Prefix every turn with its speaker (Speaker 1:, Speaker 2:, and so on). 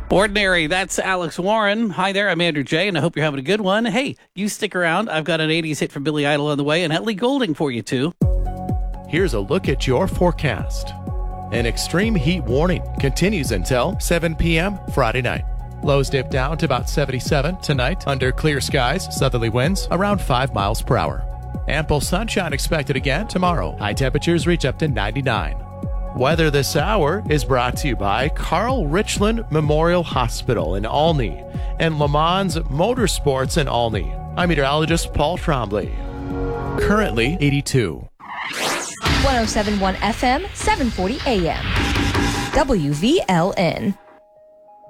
Speaker 1: Ordinary, that's Alex Warren. Hi there, I'm Andrew J, and I hope you're having a good one. Hey, you stick around. I've got an 80s hit from Billy Idol on the way, and Ellie Goulding for you, too.
Speaker 2: Here's a look at your forecast. An extreme heat warning continues until 7 p.m. Friday night. Lows dip down to about 77 tonight under clear skies, southerly winds around 5 miles per hour. Ample sunshine expected again tomorrow. High temperatures reach up to 99. Weather this hour is brought to you by Carl Richland Memorial Hospital in Olney and Le Mans Motorsports in Olney. I'm meteorologist Paul Trombley. Currently 82.
Speaker 3: 107.1 FM, 740 AM. WVLN.